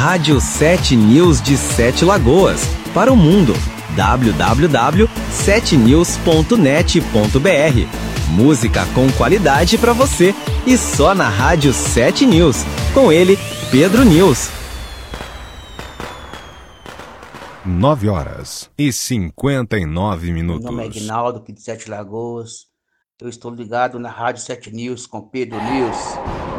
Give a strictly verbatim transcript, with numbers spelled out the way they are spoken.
Rádio sete News de Sete Lagoas, para o mundo. w w w ponto sete news ponto net ponto b r. Música com qualidade para você e só na Rádio sete News. Com ele, Pedro News. nove horas e cinquenta e nove minutos. Meu nome é Aguinaldo, aqui de Sete Lagoas. Eu estou ligado na Rádio sete News com Pedro News.